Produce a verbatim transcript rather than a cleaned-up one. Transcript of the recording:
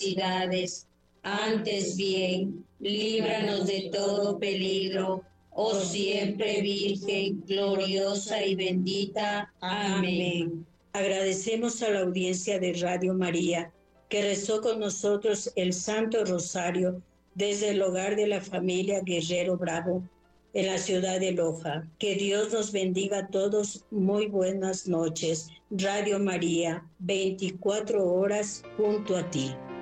necesidades. Antes bien, líbranos de todo peligro, oh siempre Virgen, gloriosa y bendita. Amén. Agradecemos a la audiencia de Radio María, que rezó con nosotros el Santo Rosario desde el hogar de la familia Guerrero Bravo, en la ciudad de Loja. Que Dios nos bendiga a todos. Muy buenas noches. Radio María, veinticuatro horas junto a ti.